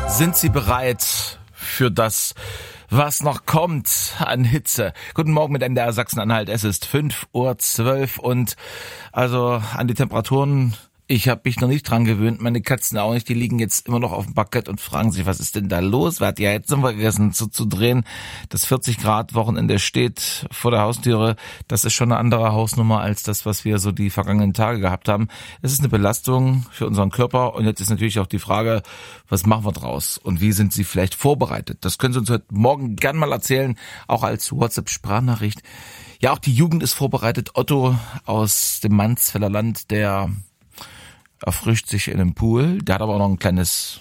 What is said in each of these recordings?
Sind Sie bereit für das, was noch kommt an Hitze? Guten Morgen mit NDR Sachsen-Anhalt. Es ist 5:12 Uhr und also an die Temperaturen, ich habe mich noch nicht dran gewöhnt, meine Katzen auch nicht, die liegen jetzt immer noch auf dem Parkett und fragen sich, was ist denn da los? Wer hat ja jetzt vergessen zu drehen? Das 40 Grad Wochenende steht vor der Haustüre. Das ist schon eine andere Hausnummer als das, was wir so die vergangenen Tage gehabt haben. Es ist eine Belastung für unseren Körper und jetzt ist natürlich auch die Frage, was machen wir draus und wie sind Sie vielleicht vorbereitet? Das können Sie uns heute Morgen gern mal erzählen, auch als WhatsApp-Sprachnachricht. Ja, auch die Jugend ist vorbereitet. Otto aus dem Mansfelder Land, der erfrischt sich in einem Pool. Der hat aber auch noch ein kleines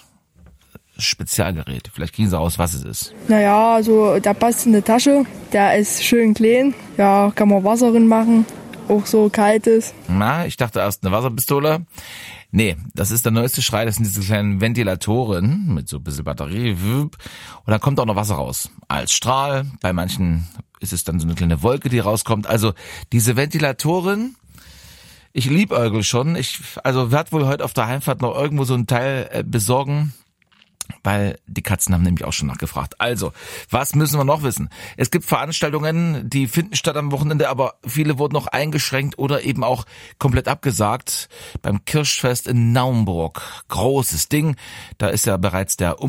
Spezialgerät. Vielleicht kriegen Sie raus, was es ist. Naja, also der passt in die Tasche. Der ist schön klein. Ja, kann man Wasser drin machen. Auch so kaltes. Na, ich dachte erst eine Wasserpistole. Nee, das ist der neueste Schrei. Das sind diese kleinen Ventilatoren mit so ein bisschen Batterie. Und da kommt auch noch Wasser raus. Als Strahl. Bei manchen ist es dann so eine kleine Wolke, die rauskommt. Also diese Ventilatoren, ich liebäugel schon. Also werde wohl heute auf der Heimfahrt noch irgendwo so ein Teil besorgen, weil die Katzen haben nämlich auch schon nachgefragt. Also, was müssen wir noch wissen? Es gibt Veranstaltungen, die finden statt am Wochenende, aber viele wurden noch eingeschränkt oder eben auch komplett abgesagt. Beim Kirschfest in Naumburg, großes Ding. Da ist ja bereits der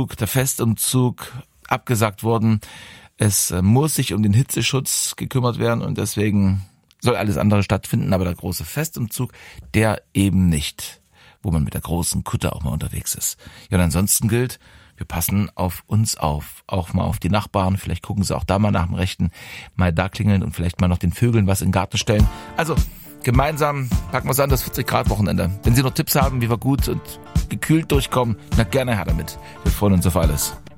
Festumzug abgesagt worden. Es muss sich um den Hitzeschutz gekümmert werden und deswegen soll alles andere stattfinden, aber der große Festumzug, der eben nicht, wo man mit der großen Kutte auch mal unterwegs ist. Ja, und ansonsten gilt, wir passen auf uns auf, auch mal auf die Nachbarn, vielleicht gucken sie auch da mal nach dem Rechten, mal da klingeln und vielleicht mal noch den Vögeln was in den Garten stellen. Also, gemeinsam packen wir es an, das 40 Grad Wochenende. Wenn Sie noch Tipps haben, wie wir gut und gekühlt durchkommen, na gerne her damit. Wir freuen uns auf alles.